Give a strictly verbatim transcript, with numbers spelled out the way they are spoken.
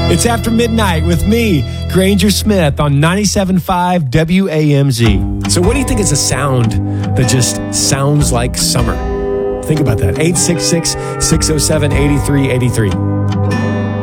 It's After Midnight with me, Granger Smith, on ninety-seven point five W A M Z. So what do you think is a sound that just sounds like summer? Think about that. eight six six, six oh seven, eight three eight three.